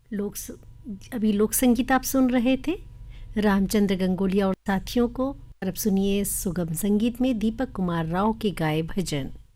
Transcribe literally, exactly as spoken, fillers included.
लोक स- अभी लोक संगीत आप सुन रहे थे रामचंद्र गंगोलिया और साथियों को। और अब सुनिए सुगम संगीत में दीपक कुमार राव के गाए भजन।